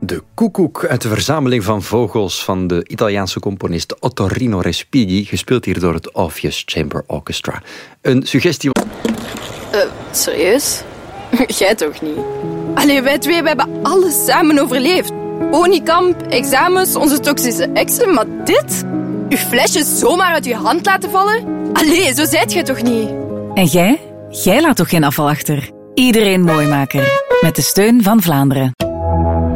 De koekoek uit de verzameling van vogels van de Italiaanse componist Ottorino Respighi, gespeeld hier door het Orpheus Chamber Orchestra. Een suggestie... Serieus? Jij toch niet? Allee, wij twee, we hebben alles samen overleefd. Honeykamp, examens, onze toxische exen, maar dit? Uw flesje zomaar uit uw hand laten vallen? Allee, zo zijt jij toch niet? En jij? Jij laat toch geen afval achter? Iedereen mooi maken. Met de steun van Vlaanderen.